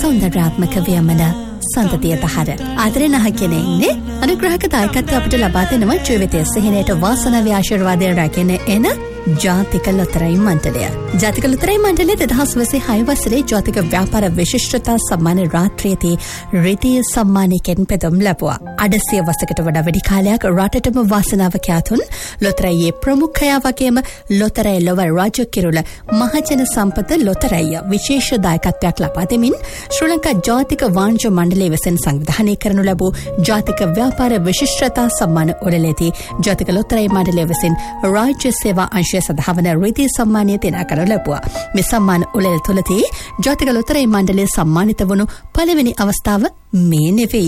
සෞන්දර්යාත්මක ව්‍යමන සන්තතියට හර ආදරේ නහ කෙනෙක් ඉන්නේ අනුග්‍රහක දායකත්වය අපිට ලබා දෙනවා ජීවිතයේ සිහිනයට වාසනාව ආශිර්වාදය රැගෙන එන ජාතික ලොතරැයි මණ්ඩලය. ජාතික ලොතරැයි මණ්ඩලය 2026 වසරේ ජාතික ව්‍යාපාර විශිෂ්ටතා සම්මාන රාත්‍රියේදී රිදී සම්මානයකින් පෙදුම් ලැබුවා. 800 වසරකට වඩා වැඩි කාලයක් රටටම වාසනාව කැතුන් ලොතරැයියේ ප්‍රමුඛයා වගේම ලොතරැයි ලොව රාජ්‍ය කිරුළ මහජන සම්පත ලොතරැයිය විශේෂ දායකත්වයක් ලබා දෙමින් ශ්‍රී ලංකා ජාතික වාණිජ්‍ය මණ්ඩලය විසින් සංවිධානය කරනු ලැබූ ජාතික ව්‍යාපාර විශිෂ්ටතා සම්මාන උළෙලේදී ජාතික ලොතරැයි මණ්ඩලය විසින් රාජ්‍ය සේවා සදහවන රීති සම්මානය දෙනා කරනු ලැබුවා. මේ සම්මාන උළෙල තුළදී ජාතික ලොතරැයි මණ්ඩලය සම්මානිත වුණු පළවෙනි අවස්ථාව මේ නෙවෙයි.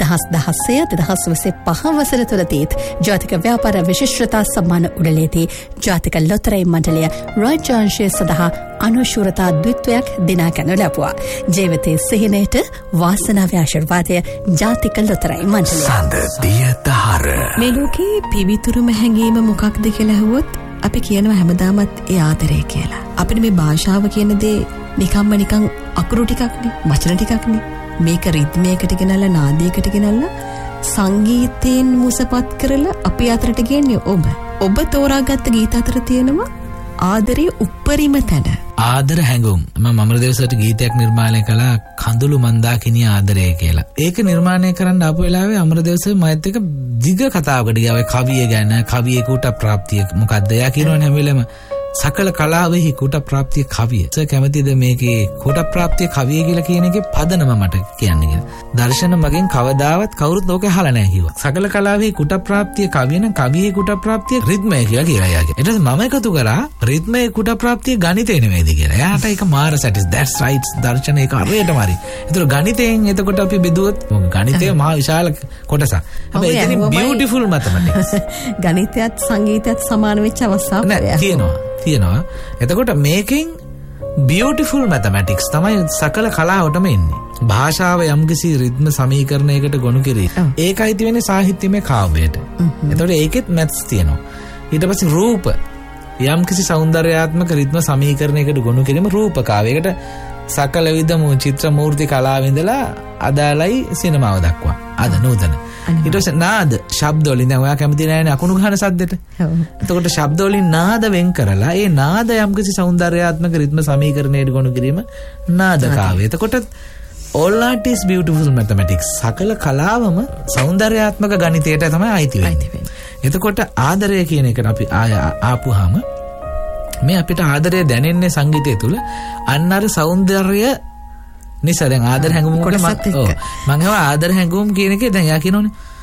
2016-2025 වසර තුළදීත් ජාතික ව්‍යාපාර විශිෂ්ටතා සම්මාන උළෙලේදී ජාතික ලොතරැයි මණ්ඩලය රාජ්‍යාංශය සඳහා අනුශූරතා ද්විත්වයක් දිනා කරනු ලැබුවා. ජීවිතයේ සිහිනයට වාසනාව ආශිර්වාදය ජාතික ලොතරැයි මණ්ඩලය. සඳදියතහර මේ ලෝකේ පිවිතුරුම හැඟීම මොකක්ද කියලා ඇහුවොත් අපි කියනවා හැමදාමත් ඒ ආදරය කියලා. අපිට මේ භාෂාව කියන දේ නිකන් අකුරු ටිකක්නේ, වචන ටිකක්නේ. මේක රිද්මයකට ගෙනල්ලා නාදයකට ගෙනල්ලා සංගීතයෙන් මුසපත් කරලා අපි අතරට ගෙන්නේ ඔබ. ඔබ තෝරාගත්ත ගීත අතර තියෙනවා ආදරයේ උප්පරිම තැන. ආදර හැඟුම්. මම අමරදේවසට ගීතයක් නිර්මාණය කළා කඳුළු මන්දාකිණිය ආදරය කියලා. ඒක නිර්මාණය කරන්න ආපු වෙලාවේ අමරදේවස මයිත් එක දිග කතාවකට ගියා. කවිය ගැන, කවියේ කුට ප්‍රාප්තිය මොකක්ද? එයා කියනවනේ හැම වෙලෙම සකල කලාවෙහි කුට ප්‍රාප්තිය කවිය. කැමතිද මේකේ කුට ප්‍රාප්තිය කවිය කියලා කියන එකේ පදනම මට කියන්න කියලා. දර්ශන මගෙන් කවදාවත් කවුරුත් ඕක අහලා නැහැ කිව්වා. සකල කලාවෙහි කුට ප්‍රාප්තිය කවිය නම් කවියේ කුට ප්‍රාප්තිය රිද්මය කියලා යාගේ. ඊට පස්සේ මම එකතු කරා රිද්මයේ කුට ප්‍රාප්තිය ගණිතේ නෙමෙයිද කියලා. එයාට ඒක මාර සැටිස්. that's right. දර්ශන ඒක හරියටම හරි. ඒතර ගණිතයෙන් එතකොට අපි බෙදුවොත් ගණිතය මහා විශාල කොටසක්. හැබැයි එතනින් beautiful mathematics. ගණිතයත් සංගීතයත් සමාන වෙච්ච අවස්ථාවක් තියෙනවා. එතකොට මේකෙන් beautiful mathematics තමයි සකල කලාවටම එන්නේ. භාෂාව යම්කිසි රිද්ම සමීකරණයකට ගොනු කිරීම. ඒකයි තියෙන්නේ සාහිත්‍යමය කාව්‍යයට. එතකොට ඒකෙත් maths තියෙනවා. ඊට පස්සේ රූප යම්කිසි සෞන්දර්යාත්මක රිද්ම සමීකරණයකට ගොනු කිරීම රූප කාව්‍යයකට සකල විදම චිත්‍ර මූර්ති කලාව ඉඳලා අදාළයි සිනමාව දක්වා. අද නූතන. ඊට පස්සේ නාද ශබ්ද වලින් දැන් ඔයා කැමති නැහැනේ අකුණු ගහන සද්දෙට. එතකොට ශබ්ද වලින් නාද වෙන් කරලා ඒ නාද යම්කිසි සෞන්දර්යාත්මක රිද්ම සමීකරණයට ගොනු කිරීම නාද කාව්‍ය. එතකොට all art is beautiful mathematics. සකල කලාවම සෞන්දර්යාත්මක ගණිතයට තමයි අයිති වෙන්නේ. එතකොට ආදරය කියන එකට අපි ආපුවාම මේ අපිට ආදරය දැනෙන්නේ සංගීතය තුල අන්න අර සෞන්දර්ය නිසා. දැන් ආදර හැඟුම් කොට මම ආදර හැඟුම් කියන එකේ දැන් යා කියනෝනේ